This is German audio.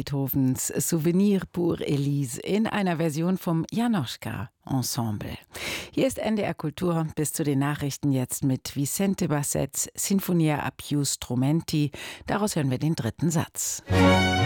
Beethovens Souvenir pour Elise in einer Version vom Janoschka Ensemble. Hier ist NDR Kultur, bis zu den Nachrichten jetzt mit Vicente Bassets Sinfonia a più strumenti. Daraus hören wir den dritten Satz.